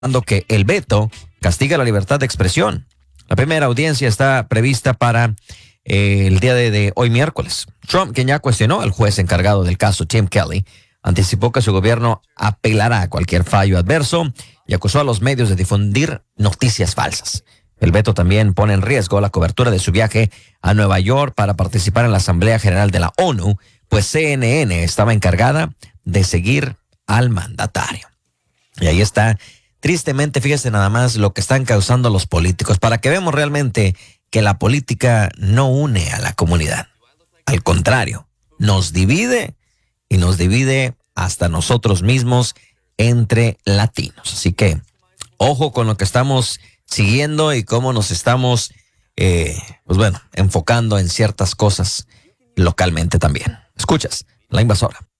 que el veto castiga la libertad de expresión. La primera audiencia está prevista para el día de hoy miércoles. Trump, quien ya cuestionó al juez encargado del caso, Tim Kelly, anticipó que su gobierno apelará a cualquier fallo adverso y acusó a los medios de difundir noticias falsas. El veto también pone en riesgo la cobertura de su viaje a Nueva York para participar en la Asamblea General de la ONU, pues CNN estaba encargada de seguir al mandatario. Y ahí está. Tristemente, fíjese nada más lo que están causando los políticos, para que veamos realmente que la política no une a la comunidad. Al contrario, nos divide y nos divide hasta nosotros mismos entre latinos. Así que, ojo con lo que estamos siguiendo y cómo nos estamos, enfocando en ciertas cosas localmente también. Escuchas, La Invasora.